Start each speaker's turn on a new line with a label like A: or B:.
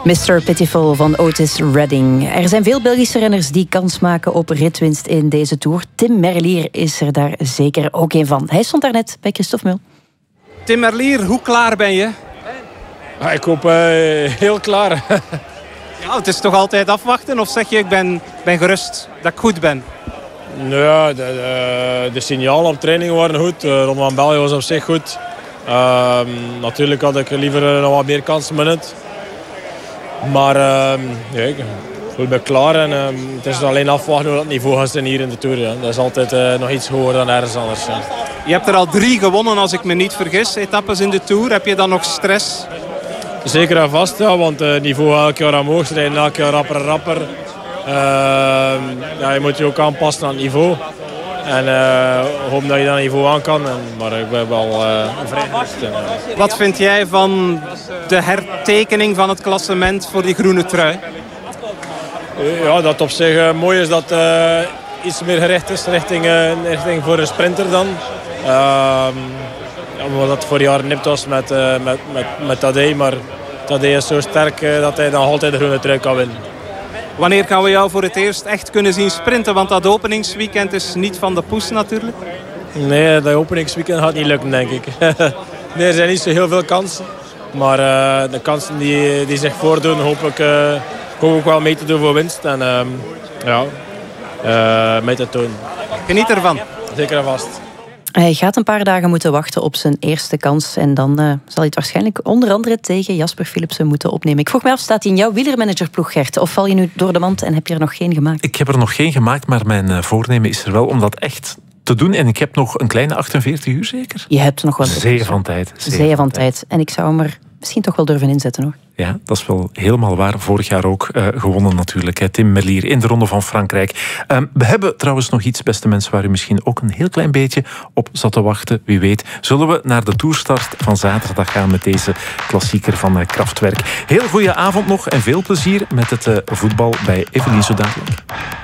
A: Mr. Pitiful van Otis Redding. Er zijn veel Belgische renners die kans maken op ritwinst in deze Tour. Tim Merlier is er daar zeker ook een van. Hij stond daarnet bij Christophe Mul.
B: Tim Merlier, hoe klaar ben je?
C: Ja, ik hoop heel klaar.
B: Ja, het is toch altijd afwachten? Of zeg je, ik ben gerust dat ik goed ben?
C: Nou ja, de signalen op training waren goed. Ronde van België was op zich goed. Natuurlijk had ik liever nog wat meer kansen met het. Maar ja, ik voel me klaar. En, het is alleen afwachten hoe dat niveau gaat zijn hier in de Tour. Ja. Dat is altijd nog iets hoger dan ergens anders. Ja.
B: Je hebt er al 3 gewonnen, als ik me niet vergis. Etappes in de Tour. Heb je dan nog stress?
C: Zeker en vast, ja, want het niveau elk jaar omhoog. Ze rijden elk jaar rapper en rapper. Ja, je moet je ook aanpassen aan het niveau. En hoop dat je dat niveau aan kan. Maar ik ben wel vrij gerust.
B: Wat vind jij van de hertekening van het klassement voor die groene trui?
C: Ja, dat op zich mooi is dat iets meer gericht is richting voor een sprinter dan. Omdat het voor jaar nipt was met Tadej. Maar Tadej is zo sterk dat hij dan altijd de groene trui kan winnen.
B: Wanneer gaan we jou voor het eerst echt kunnen zien sprinten? Want dat openingsweekend is niet van de poes natuurlijk.
C: Nee, dat openingsweekend gaat niet lukken, denk ik. Nee, er zijn niet zo heel veel kansen. Maar de kansen die zich voordoen, hoop ik wel mee te doen voor winst. En mee te tonen.
B: Geniet ervan.
C: Zeker en vast.
A: Hij gaat een paar dagen moeten wachten op zijn eerste kans. En dan zal hij het waarschijnlijk onder andere tegen Jasper Philipsen moeten opnemen. Ik vroeg me af, staat hij in jouw wielermanagerploeg, Gert? Of val je nu door de mand en heb je er nog geen gemaakt?
D: Ik heb er nog geen gemaakt, maar mijn voornemen is er wel om dat echt te doen. En ik heb nog een kleine 48 uur zeker.
A: Je hebt nog wel...
D: Zeeën van tijd.
A: Zeeën van tijd. En ik zou hem er misschien toch wel durven inzetten, hoor.
D: Ja, dat is wel helemaal waar. Vorig jaar ook gewonnen natuurlijk. Hè. Tim Merlier in de Ronde van Frankrijk. We hebben trouwens nog iets, beste mensen, waar u misschien ook een heel klein beetje op zat te wachten. Wie weet, zullen we naar de toerstart van zaterdag gaan met deze klassieker van Kraftwerk. Heel goede avond nog en veel plezier met het voetbal bij Evelien zo dadelijk.